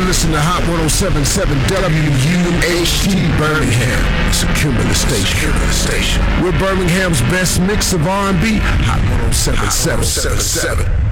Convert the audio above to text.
listen to Hot 107.7 WUHT Birmingham. It's a Cumulus station. We're Birmingham's best mix of R&B. Hot 107.7.